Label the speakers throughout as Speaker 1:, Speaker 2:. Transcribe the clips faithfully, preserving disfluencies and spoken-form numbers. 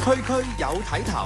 Speaker 1: 區區有睇頭。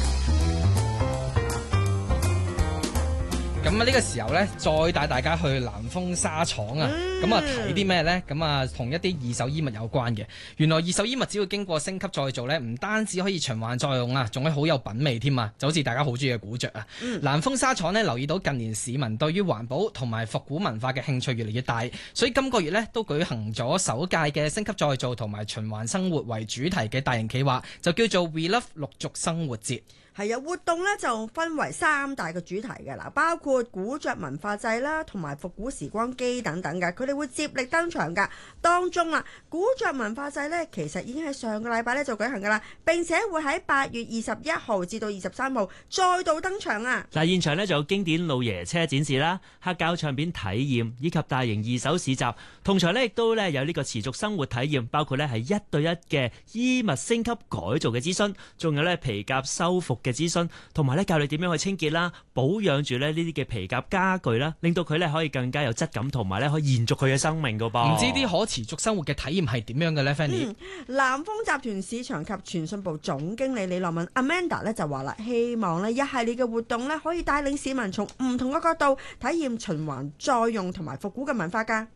Speaker 2: 咁啊呢個時候咧，再帶大家去南豐紗廠啊，咁啊睇啲咩呢？咁啊同一啲二手衣物有關嘅。原來二手衣物只要經過升級再造呢，唔單止可以循環再用啊，仲可以好有品味添啊！就好似大家好中意嘅古着啊。嗯、南豐紗廠呢，留意到近年市民對於環保同埋復古文化嘅興趣越嚟越大，所以今個月呢，都舉行咗首屆嘅升級再造同埋循環生活為主題嘅大型企劃，就叫做 We Love 綠族生活節。
Speaker 3: 係啊，活動咧就分為三大個主題嘅啦，包括古着文化祭啦，同埋復古時光機等等嘅，佢哋會接力登場㗎。當中啊，古着文化祭咧其實已經喺上個禮拜咧就舉行㗎啦，並且會喺八月二十一號至到二十三號再度登場啊！
Speaker 4: 嗱，現場咧就有經典老爺車展示啦、黑膠唱片體驗以及大型二手市集，同場咧亦都咧有呢個持續生活體驗，包括咧係一對一嘅衣物升級改造嘅諮詢，仲有咧皮夾修復嘅諮詢，同埋咧教你點樣去清潔啦、保養住咧呢啲嘅皮夾家具啦，令到佢咧可以更加有質感，同埋咧可以延續佢嘅生命噶噃。唔
Speaker 2: 知啲可持續生活嘅體驗係點樣嘅咧 Fanny？、
Speaker 3: 嗯、南豐集團市場及傳訊部總經理李樂敏 Amanda 咧就話啦，希望咧一系列嘅活動咧可以帶領市民從唔同嘅角度體驗循環再用同埋復古嘅文化噶。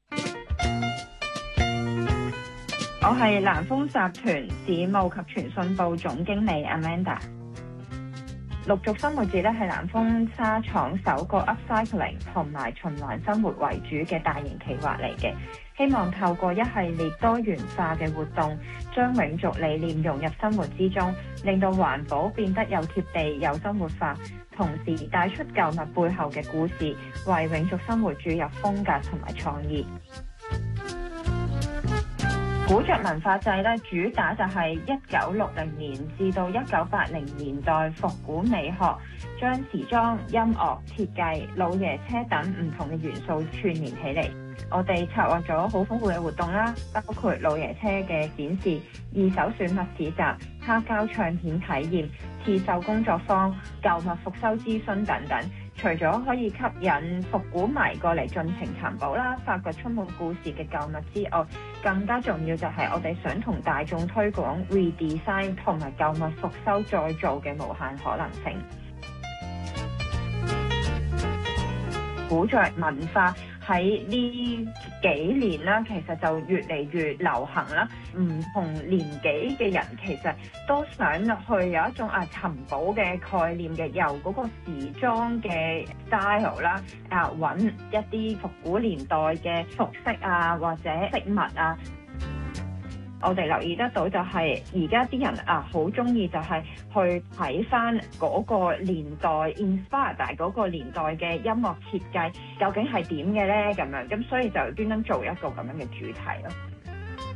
Speaker 5: 我係南豐集團事務及傳訊部總經理 Amanda。綠族生活節咧係南豐紗廠首個 upcycling 同埋循環生活為主嘅大型企劃嚟嘅，希望透過一系列多元化嘅活動，將永續理念融入生活之中，令到環保變得有貼地、有生活化，同時帶出舊物背後嘅故事，為永續生活注入風格同埋創意。古着文化祭咧，主打就係一九六零年至到一九八零年代復古美學，將時裝、音樂、設計、老爺車等唔同嘅元素串聯起嚟。我哋策劃咗好豐富嘅活動啦，包括老爺車嘅展示、二手選物市集、黑膠唱片體驗、刺繡工作坊、舊物復修諮詢等等。除咗可以吸引復古迷過嚟盡情尋寶啦，發掘充滿故事嘅舊物之外，更加重要就係我哋想同大眾推廣 redesign 同埋舊物復修再造嘅無限可能性。古着文化喺呢幾年啦，其實就越嚟越流行啦。唔同年紀嘅人其實都想去有一種啊尋寶嘅概念嘅，由嗰個時裝嘅 style 啦，啊揾一啲復古年代嘅服飾啊或者飾物啊。我哋留意得到就係而家啲人啊好中意就係去睇翻嗰個年代 inspire 大嗰個年代嘅音樂設計究竟係點嘅咧咁樣，咁所以就專登做一個咁樣嘅主題咯。